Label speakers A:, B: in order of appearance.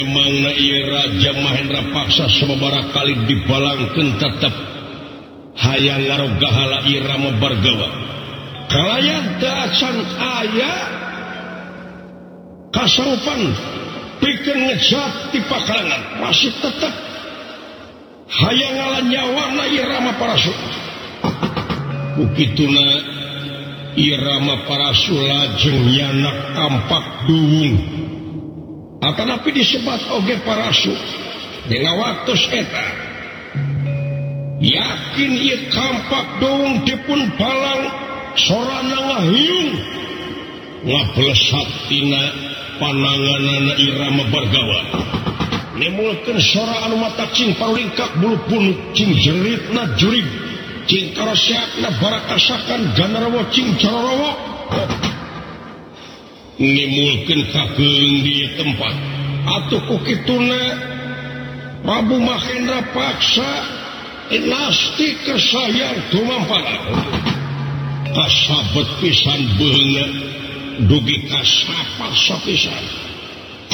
A: Memangna ieu Raja Mahendra Paksa sababaraha kali dibalangkeun tetep hayang ngaroga hala Irama Bargawa. Kalayan teu acan aya kasangpan pikeun ngejat di pakalangan masih tetep hayang ngalan nyawana Irama Parasu. Bukituna Irama Parasu lajeng nyanak kampak duwung. Atanapi disebat oge Parasu dina waktos eta yakin ieu kampak duwung dipun balang sorana ngahiung ngablesat tina pananganana Irama Bargawa nimulkeun sora anu mata cing parulingkak bulu punuk cing jeritna jurig cing karaseakna barakasakan ganarawa cing cararawa nimulkeun kageung di tempat atuh kukituna Prabu Mahendra Paksa dinasti kesayang tumampana kasabet pisan beungeut dugi kasapa sapisan